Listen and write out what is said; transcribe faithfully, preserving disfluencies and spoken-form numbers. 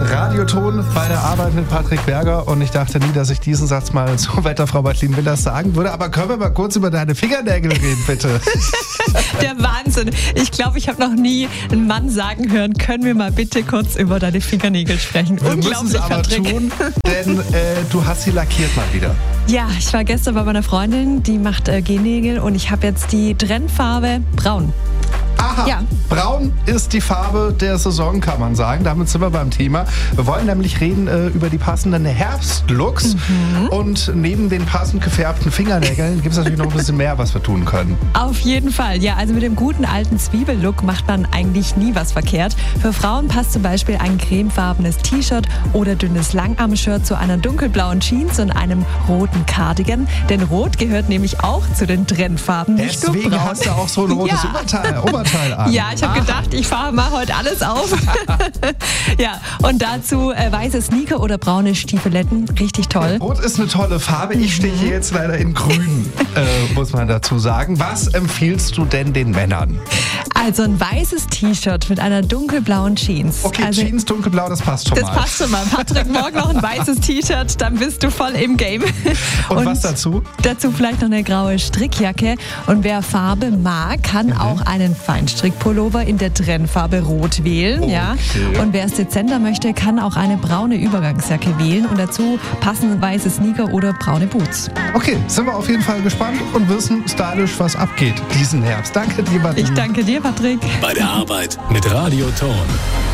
Radioton bei der Arbeit mit Patrick Berger und ich dachte nie, dass ich diesen Satz mal zur Wetterfrau Beitlin Willers sagen würde, aber können wir mal kurz über deine Fingernägel reden, bitte? Der Wahnsinn. Ich glaube, ich habe noch nie einen Mann sagen hören, können wir mal bitte kurz über deine Fingernägel sprechen. Wir müssen es aber Patrick. tun, denn äh, du hast sie lackiert mal wieder. Ja, ich war gestern bei meiner Freundin, die macht äh, Gel-Nägel und ich habe jetzt die Trendfarbe braun. Aha, Ja. Braun ist die Farbe der Saison, kann man sagen. Damit sind wir beim Thema. Wir wollen nämlich reden äh, über die passenden Herbstlooks. Mhm. Und neben den passend gefärbten Fingernägeln gibt es natürlich noch ein bisschen mehr, was wir tun können. Auf jeden Fall. Ja, also mit dem guten alten Zwiebellook macht man eigentlich nie was verkehrt. Für Frauen passt zum Beispiel ein cremefarbenes T-Shirt oder dünnes Langarm-Shirt zu einer dunkelblauen Jeans und einem roten Cardigan. Denn Rot gehört nämlich auch zu den Trendfarben, nicht nur Deswegen braun. hast du auch so ein rotes Ja. Oberteil, Oberteil an. Ja, ich habe gedacht, ich fahre mal heute alles auf. Ja, und dazu äh, weiße Sneaker oder braune Stiefeletten. Richtig toll. Rot ist eine tolle Farbe. Ich stehe hier jetzt leider in grün, äh, muss man dazu sagen. Was empfiehlst du denn den Männern? Also ein weißes T-Shirt mit einer dunkelblauen Jeans. Okay, also, Jeans dunkelblau, das passt schon das mal. passt schon mal. Patrick, morgen noch ein weißes T-Shirt, dann bist du voll im Game. Und, was dazu? Dazu vielleicht noch eine graue Strickjacke. Und wer Farbe mag, kann Mhm. auch einen Feinstrickpullover in der Trendfarbe Rot wählen. Okay. Ja. Und wer es dezenter möchte, kann auch eine braune Übergangsjacke wählen. Und dazu passen weiße Sneaker oder braune Boots. Okay, sind wir auf jeden Fall gespannt und wissen stylisch, was abgeht diesen Herbst. Danke dir, Martin. Ich danke dir, Patrick. Bei der Arbeit mit Radioton.